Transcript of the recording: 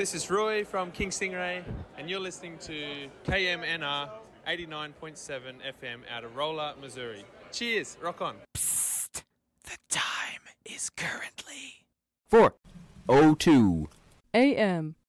This is Roy from King Stingray, and you're listening to KMNR 89.7 FM out of Rolla, Missouri. Cheers, rock on. Psst, the time is currently 4:02 a.m.